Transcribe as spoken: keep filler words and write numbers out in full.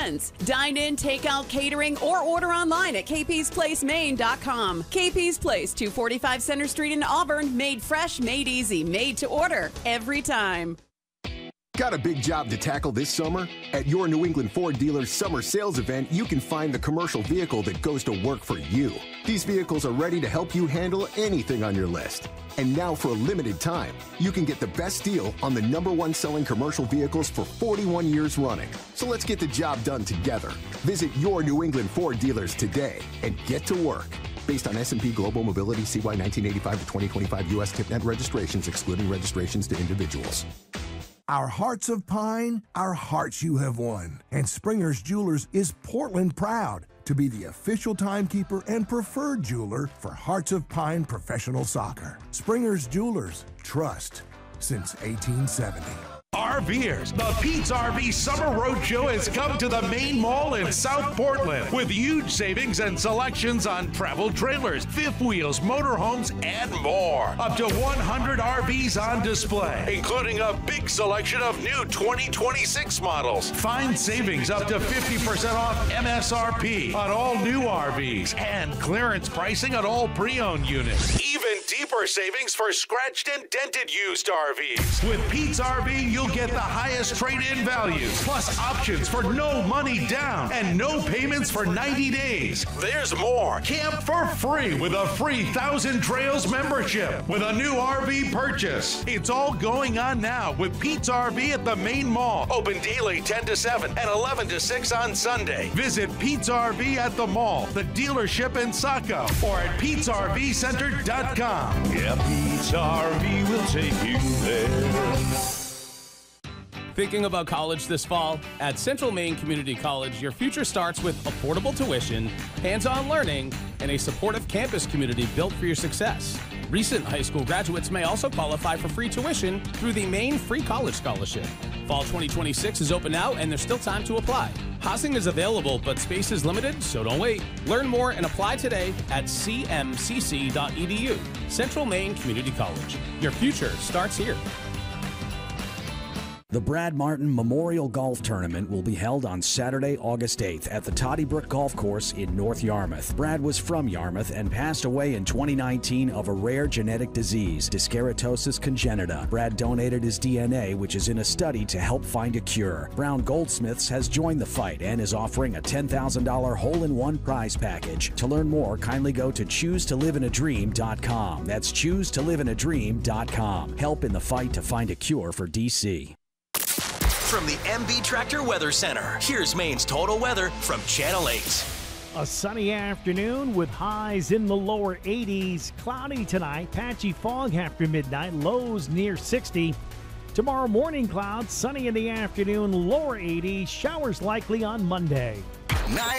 friends. Dine in, take out, catering, or order online at k p's place maine dot com. K P's Place, two forty-five Center Street in Auburn. Made fresh, made easy, made to order every time. Got a big job to tackle this summer? At your New England Ford dealer's summer sales event, you can find the commercial vehicle that goes to work for you. These vehicles are ready to help you handle anything on your list. And now for a limited time, you can get the best deal on the number one selling commercial vehicles for forty-one years running. So let's get the job done together. Visit your New England Ford dealers today and get to work. Based on S and P Global Mobility C Y nineteen eighty-five to twenty twenty-five U S TipNet registrations, excluding registrations to individuals. Our hearts of pine, our hearts you have won. And Springer's Jewelers is Portland proud to be the official timekeeper and preferred jeweler for Hearts of Pine professional soccer. Springer's Jewelers, trust since eighteen seventy. RVers, the Pete's R V Summer Roadshow has come to the main mall in South Portland with huge savings and selections on travel trailers, fifth wheels, motorhomes, and more. Up to one hundred R Vs on display, including a big selection of new twenty twenty-six models. Find savings up to fifty percent off M S R P on all new R Vs and clearance pricing on all pre-owned units. Even deeper savings for scratched and dented used R Vs. With Pete's R V, you'll get the highest trade-in values, plus options for no money down and no payments for ninety days. There's more. Camp for free with a free Thousand Trails membership with a new R V purchase. It's all going on now with Pete's R V at the main mall. Open daily ten to seven and eleven to six on Sunday. Visit Pete's R V at the mall, the dealership in Saco, or at pete's r v center dot com. Yeah, Pete's R V will take you there. Thinking about college this fall? At Central Maine Community College, your future starts with affordable tuition, hands-on learning, and a supportive campus community built for your success. Recent high school graduates may also qualify for free tuition through the Maine Free College Scholarship. Fall twenty twenty-six is open now, and there's still time to apply. Housing is available, but space is limited, so don't wait. Learn more and apply today at c m c c dot e d u. Central Maine Community College. Your future starts here. The Brad Martin Memorial Golf Tournament will be held on Saturday, August eighth at the Toddy Brook Golf Course in North Yarmouth. Brad was from Yarmouth and passed away in twenty nineteen of a rare genetic disease, Dyskeratosis congenita. Brad donated his D N A, which is in a study to help find a cure. Brown Goldsmiths has joined the fight and is offering a ten thousand dollars hole-in-one prize package. To learn more, kindly go to choose to live in a dream dot com. That's choose to live in a dream dot com. Help in the fight to find a cure for D C. From the M B Tractor Weather Center, here's Maine's total weather from Channel eight. A sunny afternoon with highs in the lower eighties. Cloudy tonight, patchy fog after midnight, lows near sixty. Tomorrow morning clouds, sunny in the afternoon, lower eighties, showers likely on Monday. Nine